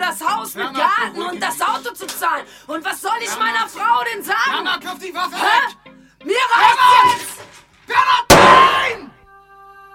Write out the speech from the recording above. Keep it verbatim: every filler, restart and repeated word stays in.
das Haus mit Garten und das Auto zu zahlen. Und was soll ich meiner Frau denn sagen? Mama, kauf die Waffe! Hör